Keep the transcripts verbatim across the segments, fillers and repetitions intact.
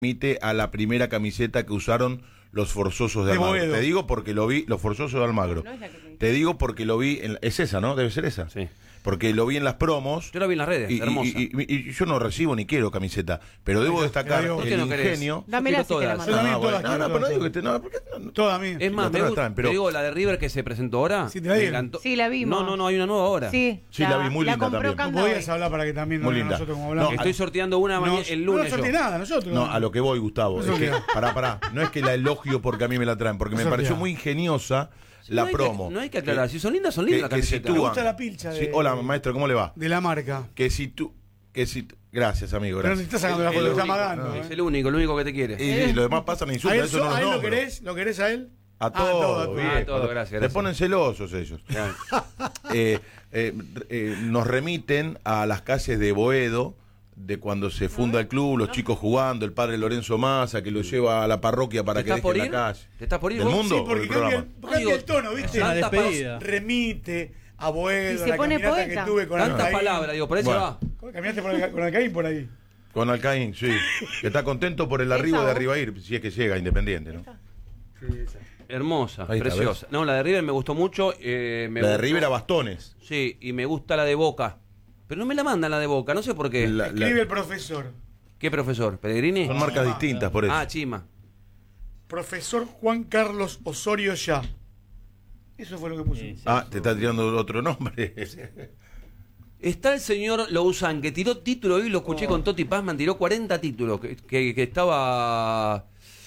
remite a la primera camiseta que usaron los Forzosos de, de Almagro. Boedo. Te digo porque lo vi, los Forzosos de Almagro. No, no es Te digo porque lo vi, en, es esa, ¿no? Debe ser esa. Sí. Porque lo vi en las promos. Yo lo vi en las redes, y, hermosa. Y, y, y, y yo no recibo ni quiero camiseta, pero debo destacar ¿Por qué el no querés? ingenio. Dámela si todas. querés. No, bueno, no, no, pero no digo que te, no, porque no, todas a mí. Es más, no, me no gusta, están, pero... te digo, la de River que se presentó ahora. Sí, te la me dieron. encantó. Sí, la vimos. No, no, no, hay una nueva ahora. Sí, Sí, la vi muy linda también. No podías hablar para que también muy linda. nosotros como hablamos. No, Estoy sorteando una no, mañana, el lunes. No sorteé nada, nosotros. No, a lo que voy, Gustavo. No es que, pará, pará. No es que la elogio porque a mí me la traen, porque me Sortea. pareció muy ingeniosa Sí, la no promo. Que, no hay que aclarar. Que, si son lindas, son lindas que, las que camisetas. Me gusta la pilcha. Sí, De, hola, maestro, ¿cómo le va? De la marca. Que si tú. Que si tú, gracias, amigo. Pero Gracias. no te estás sacando la foto, El está único, amagando. no, ¿eh? Es el único, el único que te quiere. Y, y lo demás pasan ¿A insultos, él, eso no los a él lo nombro. querés? ¿Lo querés a él? A Ah, todo, todo, bien, a todo, todo. gracias, Se gracias. ponen celosos ellos. eh, eh, eh, nos remiten a las calles de Boedo, de cuando se funda el club, los chicos jugando, el padre Lorenzo Massa, que lo lleva a la parroquia para ¿Te que estás por deje ir? la calle. ¿Te estás por ir ¿Del vos? mundo? Sí, o porque del cambia, programa? el- cambia Digo, el tono, ¿viste? es una despedida. Remite a Boedo, Y se a la pone caminata poeta. que tuve con Tantas Alcaín. palabras, digo, por eso Bueno. va. Caminaste por el- con Alcaín por ahí. Con Alcaín, sí. Que está contento por el arribo Esa, de vos. Ribair, si es que llega Independiente, ¿no? Hermosa, Ahí está, preciosa. ¿ves? No, la de River me gustó mucho. Eh, me La de gustó- River a bastones. Sí, y me gusta la de Boca. Pero no me la mandan la de Boca, no sé por qué. La- la- Escribe el profesor. ¿Qué profesor? ¿Pellegrini? son marcas Ah, distintas, por eso. Ah, Chima. Profesor Juan Carlos Osorio Ya. Eso fue lo que puso. Ah, te está tirando otro nombre. Está el señor Louzán, que tiró título hoy, lo escuché Oh. con Toti Pazman, tiró cuarenta títulos, que, que, que estaba...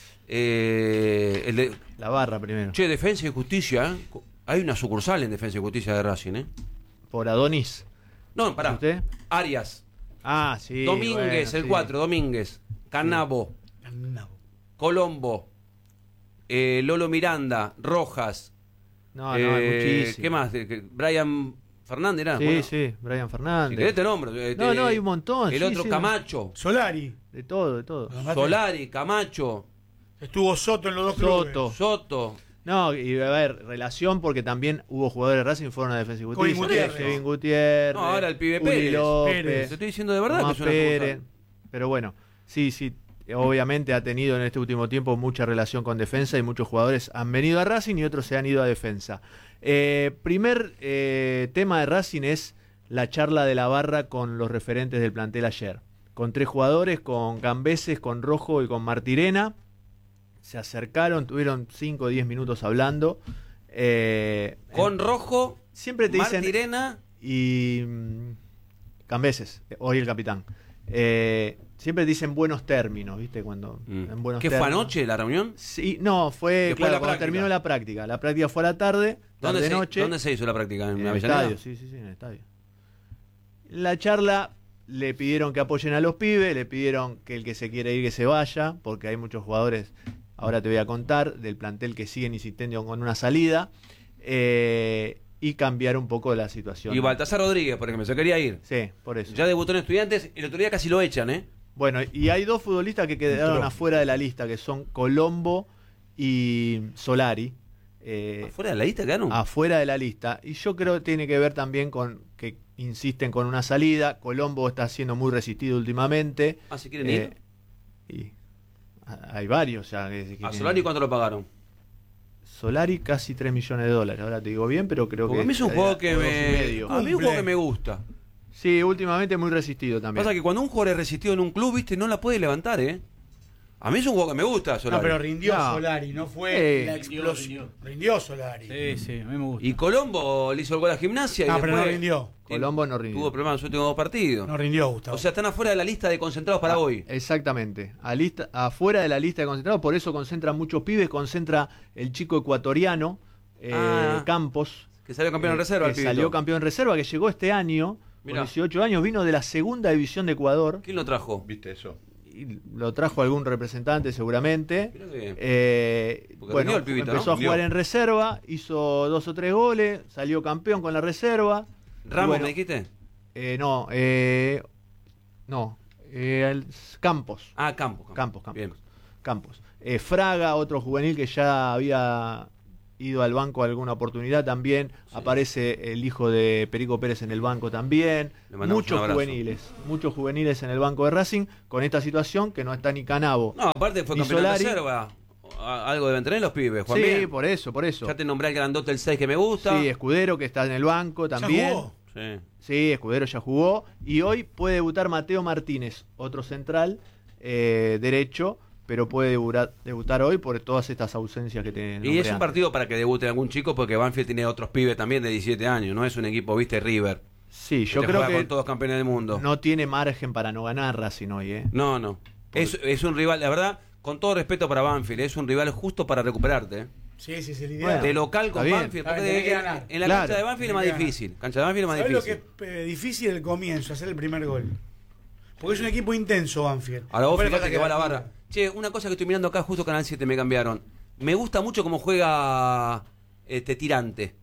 Eh, el de, La barra primero. che, Defensa y Justicia, ¿eh? Hay una sucursal en Defensa y Justicia de Racing, ¿eh? Por Adonis. No, pará. ¿Usted? Arias, Ah, sí. Domínguez, bueno, el sí. cuatro, Domínguez, Canabo, No. Colombo, eh, Lolo Miranda, Rojas, No, no, hay eh, muchísimo. ¿qué más? Eh, que- Brian Fernández, ¿era? Sí, Bueno, sí, Brian si Fernández. querés te nombro. eh, No, te- no, hay un montón, El sí, otro, sí. Camacho, Solari. De todo, de todo. Solari, Camacho, Estuvo Soto en los dos Soto. clubes. Soto. No, y a ver, relación porque también hubo jugadores de Racing que fueron a Defensa y Colin Justicia. Gutiérrez. Kevin Gutiérrez. No, ahora el pibe Uli Pérez. López, Pérez. Te estoy diciendo de verdad Tomás que es una Pérez. sucursal. Pero bueno, sí, sí. Obviamente ha tenido en este último tiempo mucha relación con Defensa y muchos jugadores han venido a Racing y otros se han ido a Defensa. Eh, primer eh, tema de Racing es la charla de la barra con los referentes del plantel ayer. Con tres jugadores, con Cambeses, con Rojo y con Martirena. Se acercaron, tuvieron cinco o diez minutos hablando. Eh, Con Rojo, siempre te dicen Martirena. y mm, Cambeses, eh, hoy el capitán. Eh, siempre dicen buenos términos, ¿viste? Cuando Mm. en buenos ¿Qué fue términos. anoche la reunión? Sí, no, fue Después claro, de la cuando práctica. terminó la práctica. La práctica fue a la tarde, ¿Dónde tarde se, noche. ¿Dónde se hizo la práctica? ¿En, En el Avellaneda? estadio, sí, sí, sí, en el estadio. La charla le pidieron que apoyen a los pibes, le pidieron que el que se quiere ir que se vaya, porque hay muchos jugadores, ahora te voy a contar, del plantel que siguen insistiendo con una salida, eh, y cambiar un poco la situación. Y Baltasar Rodríguez, por ejemplo, se quería ir. Sí, por eso. Ya debutó en Estudiantes y el otro día casi lo echan, ¿eh? Bueno, y hay dos futbolistas que quedaron Entró. afuera de la lista, que son Colombo y Solari. Eh, ¿Fuera de la lista quedaron? afuera de la lista. Y yo creo que tiene que ver también con que insisten con una salida. Colombo está siendo muy resistido últimamente. Ah, ¿se quieren Eh, ir? y a- hay varios. O sea, que- que ¿A tienen- Solari cuánto lo pagaron? Solari casi tres millones de dólares. Ahora te digo bien, pero creo Porque que... a mí es un eh, juego que o dos y me... medio. A mí es un juego que me gusta. Sí, últimamente muy resistido también. Pasa que cuando un jugador es resistido en un club, viste, no la puede levantar, ¿eh? A mí es un juego que me gusta, Solari. No, pero rindió No. Solari, no fue Eh, la explosión. Rindió Solari. Sí, sí, a mí me gusta. Y Colombo le hizo el gol a Gimnasia y No, pero después no rindió. Colombo no rindió. tuvo problemas en sus últimos dos partidos. No rindió, Gustavo. O sea, están afuera de la lista de concentrados para Ah, hoy. Exactamente. A lista, afuera de la lista de concentrados, por eso concentra muchos pibes, concentra el chico ecuatoriano, eh, Ah. Campos. Que salió campeón en eh, reserva, que el pibito. salió campeón en reserva, que llegó este año, Mirá. con dieciocho años, vino de la segunda división de Ecuador. ¿Quién lo trajo? ¿Viste eso? Y lo trajo algún representante seguramente. Mirá que bien. Eh, Porque bueno, rindió el pibito, empezó ¿no? a jugar Rindió. en reserva, hizo dos o tres goles, salió campeón con la reserva. ¿Ramos Y bueno, me dijiste? eh, no, eh, no, eh, el- Campos. Ah, Campos. Campos, Campos. Bien. Campos. Eh, Fraga, otro juvenil que ya había ido al banco alguna oportunidad también. Sí. Aparece el hijo de Perico Pérez en el banco también. Muchos juveniles, muchos juveniles en el banco de Racing con esta situación que no está ni Canavo. No, aparte fue campeón de reserva. Algo deben tener los pibes, Juan. Sí, bien. por eso, por eso. Ya te nombré el grandote el seis que me gusta. Sí, Escudero que está en el banco también. ¿Ya jugó? Sí. Sí, Escudero ya jugó. Y hoy puede debutar Mateo Martínez, otro central eh, derecho, pero puede debutar, debutar hoy por todas estas ausencias que te nombré Y es un antes. partido para que debute algún chico, porque Banfield tiene otros pibes también de diecisiete años, no es un equipo, viste, River. Sí, que yo te creo juega que con todos campeones del mundo. no tiene margen para no ganar Racing hoy, ¿eh? No, no. Es, es un rival, la verdad, con todo respeto para Banfield, es un rival justo para recuperarte. ¿eh? Sí, sí, sí, el ideal. Bueno, de local con está bien. Banfield, Ah, porque tenés que en, ganar. en la Claro. cancha de Banfield es más Tenés que difícil. Cancha de Banfield es más ¿Sabés lo que difícil. es eh, difícil el comienzo, hacer el primer gol? Porque es un equipo intenso, Banfield. Ahora vos Después le fíjate falta que va la ganar. barra. Che, una cosa que estoy mirando acá, justo Canal siete me cambiaron. Me gusta mucho cómo juega este Tirante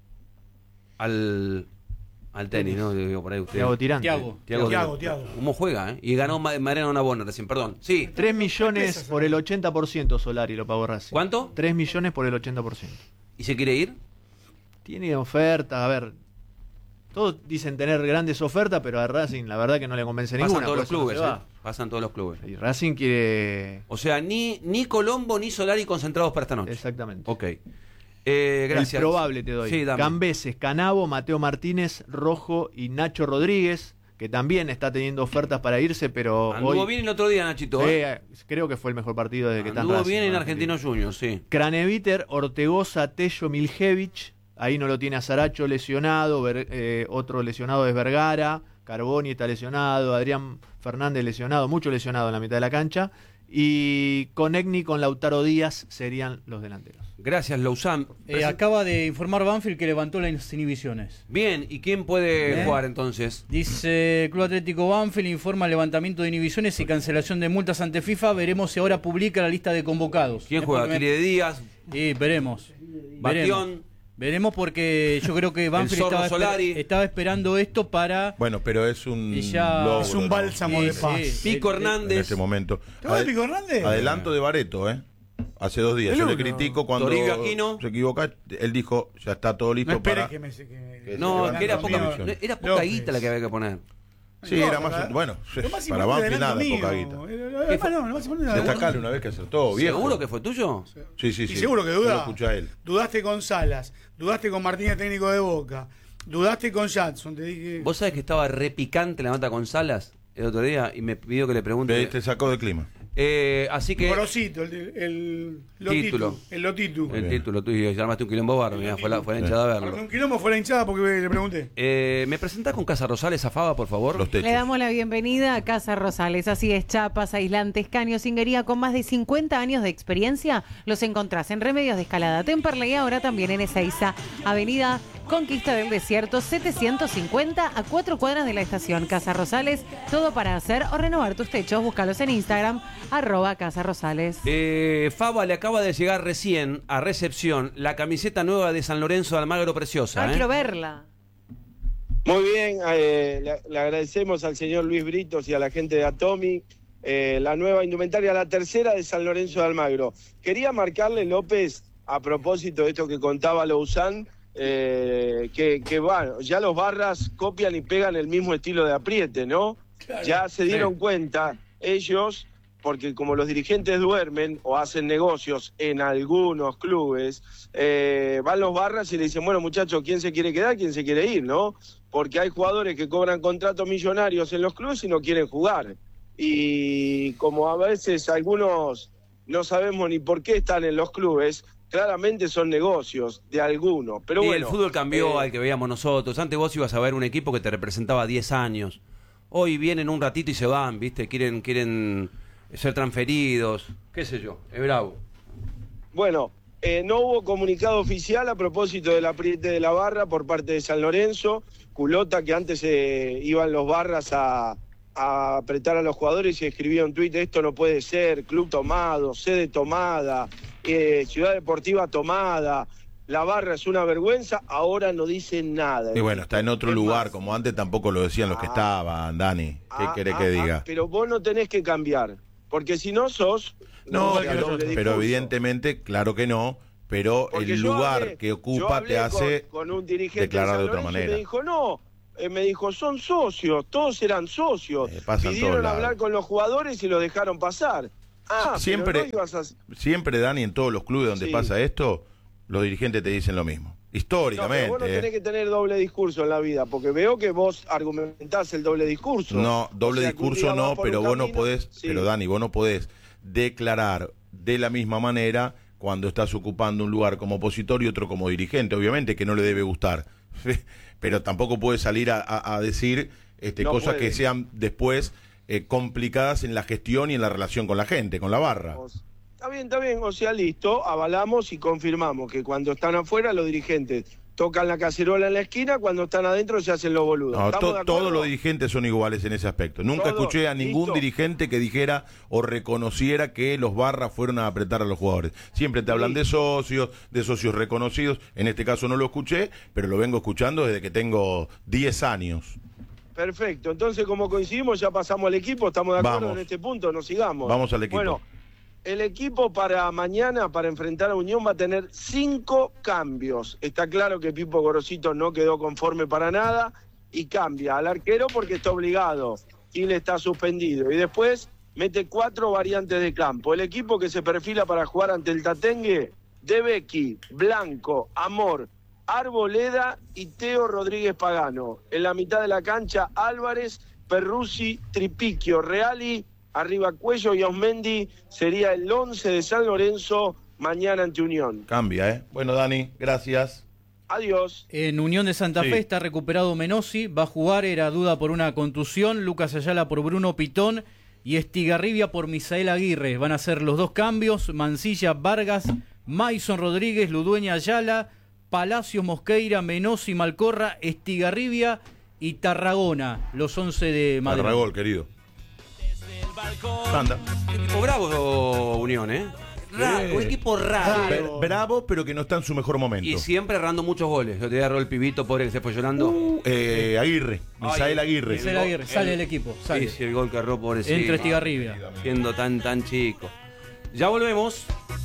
al, al tenis, ¿no? Digo, por ahí usted. Thiago Tirante. Thiago. Thiago, Thiago, Thiago. ¿Cómo juega, eh? Y ganó Ma- Mariano Navona recién, perdón. Sí. tres millones por el ochenta por ciento Solari lo pagó Racing. ¿Cuánto? tres millones por el ochenta por ciento. ¿Y se quiere ir? Tiene oferta, a ver. Todos dicen tener grandes ofertas, pero a Racing la verdad que no le convence Pasan ninguna. todos por los eso no clubes, se eh. va. Pasan todos los clubes. Y Racing quiere... O sea, ni, ni Colombo ni Solari concentrados para esta noche. Exactamente. Ok. Eh, gracias. El probable te doy. Sí, dame. Cambeses, Canavo, Mateo Martínez, Rojo y Nacho Rodríguez, que también está teniendo ofertas para irse, pero Anduvo hoy... bien el otro día, Nachito. Sí, ¿eh? creo que fue el mejor partido desde que está en Anduvo Racing, bien en ¿no? Argentino Juniors, sí. Craneviter, Ortegoza, Tello, Miljevich. Ahí no lo tiene a Saracho lesionado, Ver- eh, otro lesionado es Vergara, Carboni está lesionado, Adrián Fernández lesionado, mucho lesionado en la mitad de la cancha. Y Conegni con Lautaro Díaz serían los delanteros. Gracias, Lausanne. Eh, Presen- acaba de informar Banfield que levantó las inhibiciones. Bien, ¿y quién puede ¿Eh? jugar entonces? Dice Club Atlético Banfield informa levantamiento de inhibiciones y cancelación de multas ante FIFA. Veremos si ahora publica la lista de convocados. ¿Quién Es juega? porque me- Kili de Díaz, Sí, veremos. Veremos. Bastión. Veremos porque yo creo que Banfield Zorro estaba, esper- Solari. estaba esperando esto para... Bueno, pero es un Y ya- logro, Es un ¿no? bálsamo Sí, de sí. paz. Pico Eh, eh, En Hernández. este momento. ¿Te va de Ade- Pico Hernández? Adelanto de Bareto, ¿eh? Hace dos días. El Yo le uno. critico cuando Toribio Aquino. se equivoca. Él dijo, ya está todo listo No esperes para... que me... Que, que No, se que era levantan poca, las divisiones. era poca López. guita la que había que poner. Sí, No, era para- más... Bueno, Lo más para importante Banfield es nada, adelanto poca mío. guita. Eh, Además, no, lo más importante es adelanto. Destacale una vez que acertó, viejo. ¿Seguro que fue tuyo? Sí, sí, sí. Y seguro que Yo duda. lo escuché a él. Dudaste con Salas, dudaste con Martínez, técnico de Boca, dudaste con Jadson, te dije... ¿Vos sabés que estaba re picante la nota con Salas el otro día y me pidió que le pregunte? Te, te sacó de clima. Eh, así que... Gorosito, el, el Lotitu. Título. El Lotitu. El bien. título tuyo, y armaste un quilombo barro, mirá, fue la, fue la Sí. hinchada a Armé verlo. un quilombo fue la hinchada porque le pregunté. Eh, ¿Me presentás con Casa Rosales, Zafaba, por favor? Los techos. Le damos la bienvenida a Casa Rosales. Así es, chapas, aislantes, caños, cinguería con más de cincuenta años de experiencia. Los encontrás en Remedios de Escalada, Temperley y ahora también en Ezeiza, Avenida Conquista del Desierto, setecientos cincuenta a cuatro cuadras de la estación. Casa Rosales, todo para hacer o renovar tus techos. Búscalos en Instagram, arroba Casa Rosales. Eh, Faba le acaba de llegar recién a recepción la camiseta nueva de San Lorenzo de Almagro preciosa. Ah, ¿eh? quiero verla. Muy bien, eh, le, le agradecemos al señor Luis Britos y a la gente de Atomic eh, la nueva indumentaria, la tercera de San Lorenzo de Almagro. Quería marcarle, López, a propósito de esto que contaba Lausanne, eh, que, que bueno, ya los barras copian y pegan el mismo estilo de apriete, ¿no? Ya se dieron Sí. cuenta ellos, porque como los dirigentes duermen o hacen negocios en algunos clubes, eh, van los barras y le dicen, bueno muchachos, ¿quién se quiere quedar? ¿Quién se quiere ir? ¿No? Porque hay jugadores que cobran contratos millonarios en los clubes y no quieren jugar. Y como a veces algunos no sabemos ni por qué están en los clubes, claramente son negocios de algunos. Pero y bueno, el fútbol cambió eh, al que veíamos nosotros. Antes vos ibas a ver un equipo que te representaba diez años. Hoy vienen un ratito y se van, ¿viste? Quieren, quieren ser transferidos. ¿Qué sé yo? Es bravo. Bueno, eh, no hubo comunicado oficial a propósito del apriete de la barra por parte de San Lorenzo. Culota, que antes eh, iban los barras a, a apretar a los jugadores y escribía un tuit, esto no puede ser, club tomado, sede tomada, eh, ciudad deportiva tomada, la barra es una vergüenza, ahora no dicen nada. Y bueno, está en otro Es lugar, más, como antes tampoco lo decían los que Ah. estaban, Dani. ¿Qué ah, querés ah, que ah, diga? pero vos no tenés que cambiar, porque si no sos... No, doble pero, discurso. pero evidentemente, claro que no, pero Porque el yo lugar hablé- que yo ocupa hablé te hace con, con un dirigente declarar de San otra Lorenzo y manera. me dijo, no, eh, me dijo, son socios, todos eran socios. Eh, pasa en Pidieron todos lados. hablar con los jugadores y los dejaron pasar. Ah, Siempre- pero no ibas a... Siempre, Dani, en todos los clubes donde Sí. pasa esto, los dirigentes te dicen lo mismo. No, Históricamente. pero vos no ¿eh? tenés que tener doble discurso en la vida, porque veo que vos argumentás el doble discurso. No, doble O sea, que un discurso día vas no, por pero un vos no camino- podés, Sí. pero Dani, vos no podés declarar de la misma manera cuando estás ocupando un lugar como opositor y otro como dirigente. Obviamente que no le debe gustar, pero tampoco puedes salir a, a- a decir este, No cosas puede. que sean después eh, complicadas en la gestión y en la relación con la gente, con la barra. Está bien, está bien, o sea, listo, avalamos y confirmamos que cuando están afuera los dirigentes tocan la cacerola en la esquina, cuando están adentro se hacen los boludos. No, ¿Estamos to- de acuerdo? todos los dirigentes son iguales en ese aspecto. Nunca Todos, escuché a ningún listo. dirigente que dijera o reconociera que los barras fueron a apretar a los jugadores. Siempre te hablan de socios, de socios reconocidos. En este caso no lo escuché, pero lo vengo escuchando desde que tengo diez años. Perfecto, entonces como coincidimos ya pasamos al equipo, estamos de acuerdo Vamos. en este punto, nos sigamos. Vamos al equipo. Bueno, el equipo para mañana, para enfrentar a Unión, va a tener cinco cambios. Está claro que Pipo Gorosito no quedó conforme para nada y cambia al arquero porque está obligado. Gil está suspendido. Y después mete cuatro variantes de campo. El equipo que se perfila para jugar ante el Tatengue, De Becchi, Blanco, Amor, Arboleda y Teo Rodríguez Pagano. En la mitad de la cancha, Álvarez, Perruzzi, Tripiquio, Reali, arriba Cuello y Osmendi. Sería el once de San Lorenzo mañana ante Unión. Cambia, ¿eh? Bueno, Dani, gracias. Adiós. En Unión de Santa Sí. Fe está recuperado Menossi, va a jugar, era duda por una contusión, Lucas Ayala por Bruno Pitón y Estigarribia por Misael Aguirre. Van a ser los dos cambios, Mancilla, Vargas, Maison Rodríguez, Ludueña Ayala, Palacios, Mosqueira, Menossi, Malcorra, Estigarribia y Tarragona, los once de Madrid. Tarragol, querido. Anda. Equipo bravo Unión, ¿eh? Raro, Sí. un equipo raro. Bra- Bravo, pero que no está en su mejor momento. Y siempre errando muchos goles. Yo te agarró el pibito pobre que se fue llorando. Uh, eh, Aguirre, Misael Ay, Aguirre. Misael Aguirre, sale del equipo, sale. Sí, sí, el gol que erró pobrecito. Entre Estigarribia. Siendo tan, tan chico. Ya volvemos.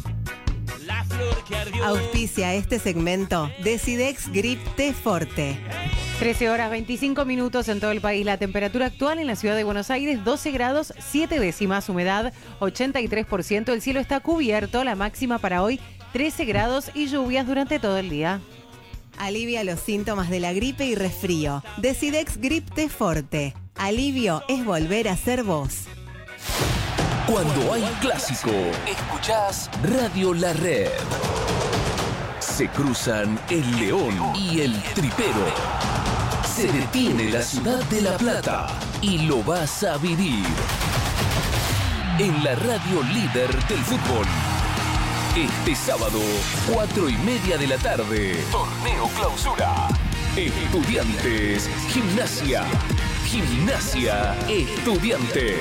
Auspicia este segmento Decidex Grip T Forte. trece horas veinticinco minutos en todo el país. La temperatura actual en la ciudad de Buenos Aires, doce grados, siete décimas, humedad ochenta y tres por ciento. El cielo está cubierto, la máxima para hoy trece grados y lluvias durante todo el día. Alivia los síntomas de la gripe y resfrío. Decidex Grip T Forte. Alivio es volver a ser vos. Cuando hay clásico, escuchás Radio La Red. Se cruzan el León y el Tripero. Se detiene la ciudad de La Plata y lo vas a vivir en la radio líder del fútbol. Este sábado, cuatro y media de la tarde, torneo clausura. Estudiantes, Gimnasia. Gimnasia, Estudiantes.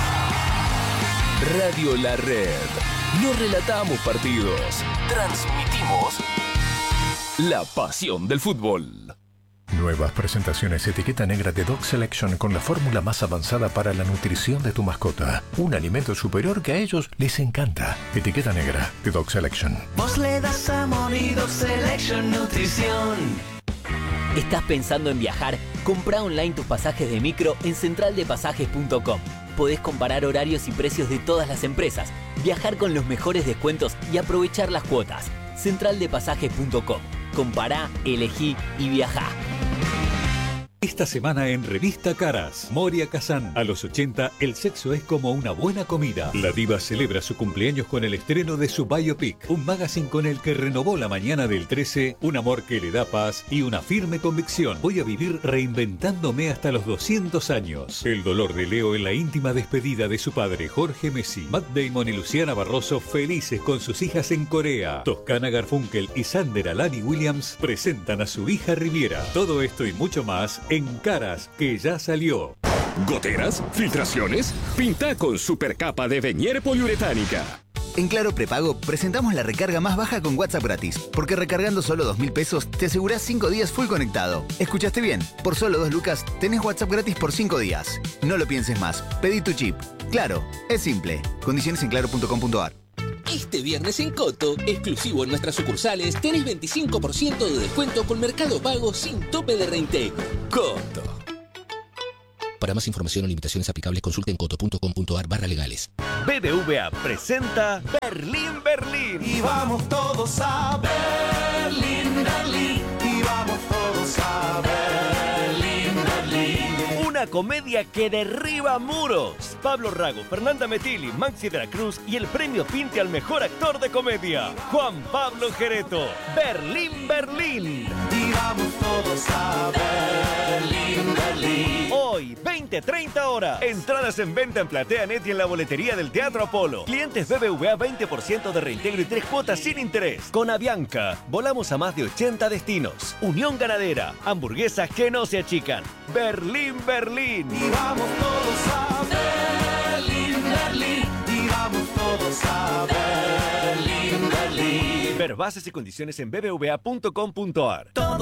Radio La Red. No relatamos partidos, transmitimos la pasión del fútbol. Nuevas presentaciones etiqueta negra de Dog Selection con la fórmula más avanzada para la nutrición de tu mascota. Un alimento superior que a ellos les encanta. Etiqueta negra de Dog Selection. Vos le das amor y Dog Selection Nutrición. ¿Estás pensando en viajar? Compra online tus pasajes de micro en central de pasajes punto com. Podés comparar horarios y precios de todas las empresas, viajar con los mejores descuentos y aprovechar las cuotas. central de pasajes punto com. Compará, elegí y viajá. Esta semana en Revista Caras, Moria Kazan. A los ochenta, el sexo es como una buena comida. La diva celebra su cumpleaños con el estreno de su biopic, un magazine con el que renovó la mañana del trece, un amor que le da paz y una firme convicción. Voy a vivir reinventándome hasta los doscientos años. El dolor de Leo en la íntima despedida de su padre, Jorge Messi. Matt Damon y Luciana Barroso felices con sus hijas en Corea. Toscana Garfunkel y Sander Alani Williams presentan a su hija Riviera. Todo esto y mucho más en Caras, que ya salió. ¿Goteras? ¿Filtraciones? Pinta con supercapa de Venier poliuretánica. En Claro Prepago presentamos la recarga más baja con WhatsApp gratis, porque recargando solo dos mil pesos te asegurás cinco días full conectado. ¿Escuchaste bien? Por solo dos lucas tenés WhatsApp gratis por cinco días. No lo pienses más, pedí tu chip. Claro, es simple. Condiciones en claro punto com punto ar. Este viernes en Coto, exclusivo en nuestras sucursales, tenés veinticinco por ciento de descuento con Mercado Pago sin tope de reintegro. Coto. Para más información o limitaciones aplicables, consulten coto punto com punto ar barra legales. B B V A presenta Berlín, Berlín. Y vamos todos a Berlín, Berlín. Y vamos todos a Berlín, Berlín. Una comedia que derriba muros. Pablo Rago, Fernanda Metilli, Maxi de la Cruz y el premio Pinte al mejor actor de comedia, Juan Pablo Gereto. Berlín, Berlín. Y vamos todos a Berlín, Berlín. Hoy, veinte treinta horas. Entradas en venta en PlateaNet y en la boletería del Teatro Apolo. Clientes B B V A veinte por ciento de reintegro y tres cuotas sin interés. Con Avianca, volamos a más de ochenta destinos. Unión Ganadera, hamburguesas que no se achican. Berlín, Berlín. Y vamos todos a Berlín, Berlín. Y vamos todos a Berlín, Berlín. Ver bases y condiciones en b b v a punto com punto ar.